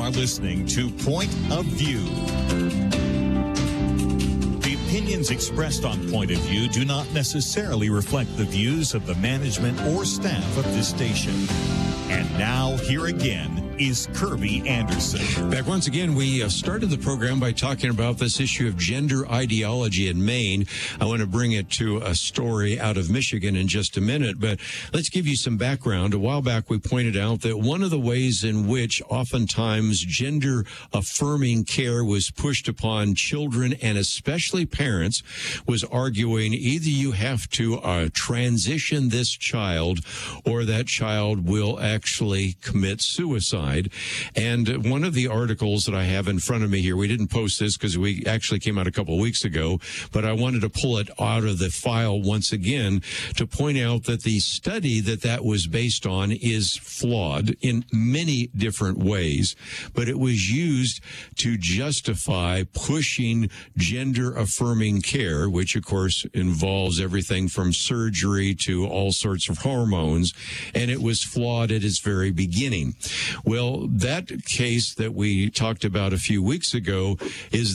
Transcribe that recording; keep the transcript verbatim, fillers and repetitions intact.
are listening to Point of View. The opinions expressed on Point of View do not necessarily reflect the views of the management or staff of this station. And now, here again is Kirby Anderson. Back once again, we uh, started the program by talking about this issue of gender ideology in Maine. I want to bring it to a story out of Michigan in just a minute, but let's give you some background. A while back, we pointed out that one of the ways in which oftentimes gender-affirming care was pushed upon children and especially parents was arguing either you have to uh, transition this child or that child will actually commit suicide. And one of the articles that I have in front of me here, we didn't post this because we actually came out a couple of weeks ago, but I wanted to pull it out of the file once again to point out that the study that that was based on is flawed in many different ways, but it was used to justify pushing gender-affirming care, which, of course, involves everything from surgery to all sorts of hormones, and it was flawed at its very beginning. Well, that case that we talked about a few weeks ago is